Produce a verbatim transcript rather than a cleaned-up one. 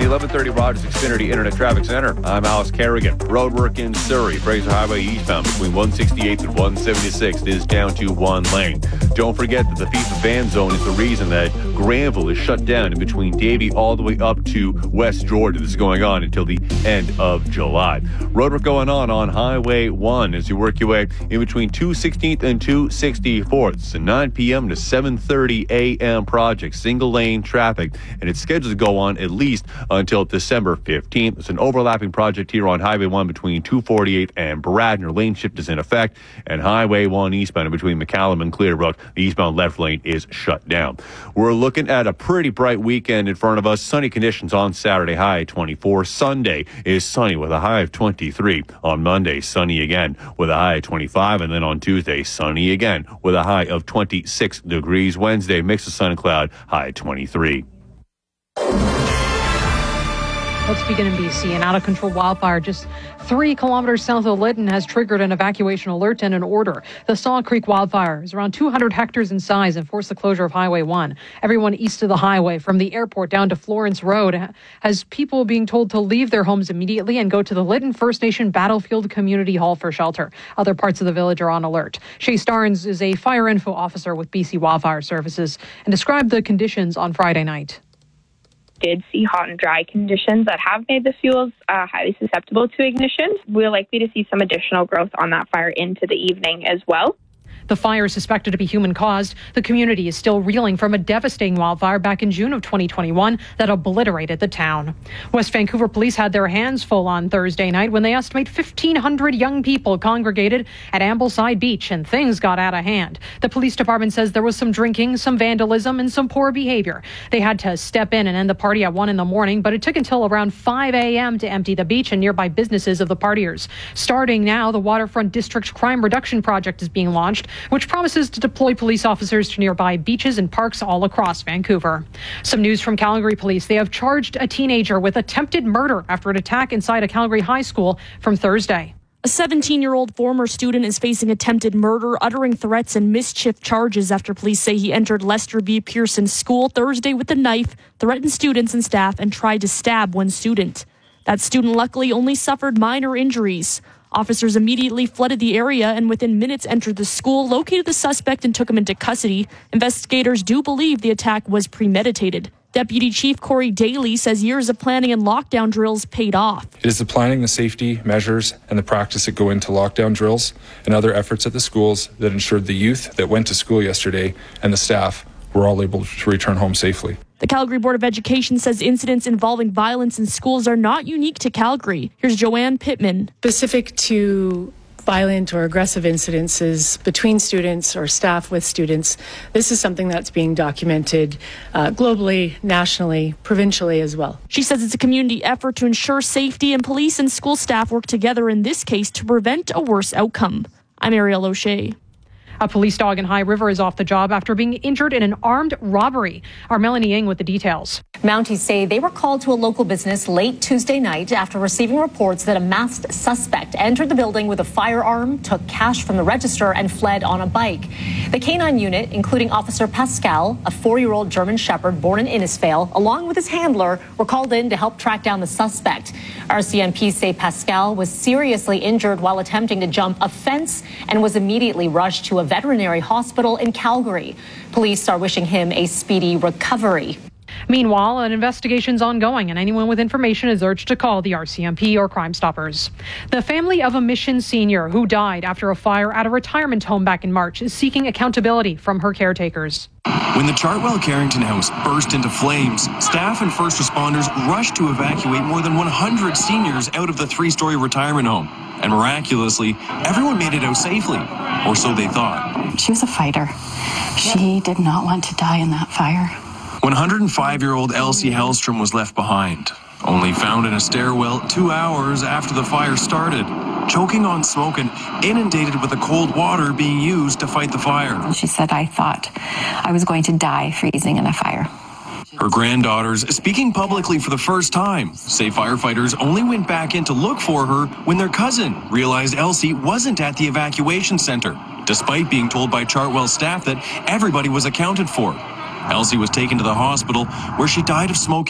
the eleven thirty Rogers Xfinity Internet Traffic Center, I'm Alice Kerrigan. Roadwork in Surrey, Fraser Highway eastbound between one sixty-eighth and one seventy-sixth is down to one lane. Don't forget that the FIFA fan zone is the reason that Granville is shut down in between Davie all the way up to West Jordan. This is going on until the end of July. Roadwork going on on Highway one as you work your way in between two sixteenth and two sixty-fourth. It's a nine p.m. to seven thirty a.m. project, single lane traffic, and it's scheduled to go on at least until December fifteenth. It's an overlapping project here on Highway one between two forty-eight and Bradner. Lane shift is in effect, and Highway one eastbound in between McCallum and Clearbrook, the eastbound left lane is shut down. We're looking at a pretty bright weekend in front of us. Sunny conditions on Saturday, high twenty-four. Sunday is sunny with a high of twenty-three. On Monday, sunny again with a high of twenty-five, and then on Tuesday, sunny again with a high of twenty-six degrees. Wednesday, mix of sun and cloud, high twenty-three. Let's begin in B C. An out-of-control wildfire just three kilometers south of Lytton has triggered an evacuation alert and an order. The Saw Creek wildfire is around two hundred hectares in size and forced the closure of Highway one. Everyone east of the highway, from the airport down to Florence Road, has people being told to leave their homes immediately and go to the Lytton First Nation Battlefield Community Hall for shelter. Other parts of the village are on alert. Shay Starnes is a fire info officer with B C Wildfire Services and described the conditions on Friday night. Did see hot and dry conditions that have made the fuels uh, highly susceptible to ignition. We're likely to see some additional growth on that fire into the evening as well. The fire is suspected to be human-caused. The community is still reeling from a devastating wildfire back in June of twenty twenty-one that obliterated the town. West Vancouver police had their hands full on Thursday night when they estimate fifteen hundred young people congregated at Ambleside Beach, and things got out of hand. The police department says there was some drinking, some vandalism, and some poor behavior. They had to step in and end the party at one in the morning, but it took until around five a.m. to empty the beach and nearby businesses of the partiers. Starting now, the Waterfront District Crime Reduction Project is being launched, which promises to deploy police officers to nearby beaches and parks all across Vancouver. Some news from Calgary police. They have charged a teenager with attempted murder after an attack inside a Calgary high school from Thursday. A seventeen-year-old former student is facing attempted murder, uttering threats and mischief charges after police say he entered Lester B. Pearson's school Thursday with a knife, threatened students and staff, and tried to stab one student. That student luckily only suffered minor injuries. Officers immediately flooded the area and within minutes entered the school, located the suspect, and took him into custody. Investigators do believe the attack was premeditated. Deputy Chief Corey Daly says years of planning and lockdown drills paid off. It is the planning, the safety measures, and the practice that go into lockdown drills and other efforts at the schools that ensured the youth that went to school yesterday and the staff were all able to return home safely. The Calgary Board of Education says incidents involving violence in schools are not unique to Calgary. Here's Joanne Pittman. Specific to violent or aggressive incidences between students or staff with students, this is something that's being documented uh, globally, nationally, provincially as well. She says it's a community effort to ensure safety, and police and school staff work together in this case to prevent a worse outcome. I'm Ariel O'Shea. A police dog in High River is off the job after being injured in an armed robbery. Our Melanie Ng with the details. Mounties say they were called to a local business late Tuesday night after receiving reports that a masked suspect entered the building with a firearm, took cash from the register, and fled on a bike. The K nine unit, including Officer Pascal, a four-year-old German Shepherd born in Innisfail, along with his handler, were called in to help track down the suspect. R C M P say Pascal was seriously injured while attempting to jump a fence and was immediately rushed to a veterinary hospital in Calgary. Police are wishing him a speedy recovery. Meanwhile, an investigation's ongoing, and anyone with information is urged to call the R C M P or Crime Stoppers. The family of a Mission senior who died after a fire at a retirement home back in March is seeking accountability from her caretakers. When the Chartwell Carrington house burst into flames, staff and first responders rushed to evacuate more than one hundred seniors out of the three-story retirement home. And miraculously, everyone made it out safely, or so they thought. She was a fighter. She did not want to die in that fire. one hundred five-year-old Elsie Hellstrom was left behind, only found in a stairwell two hours after the fire started, choking on smoke and inundated with the cold water being used to fight the fire. She said, I thought I was going to die freezing in a fire. Her granddaughters, speaking publicly for the first time, say firefighters only went back in to look for her when their cousin realized Elsie wasn't at the evacuation center, despite being told by Chartwell staff that everybody was accounted for. Elsie was taken to the hospital where she died of smoke